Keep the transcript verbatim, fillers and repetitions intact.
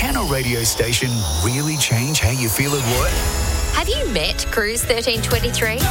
Can a radio station really change how you feel at work? Have you met Cruise thirteen twenty-three?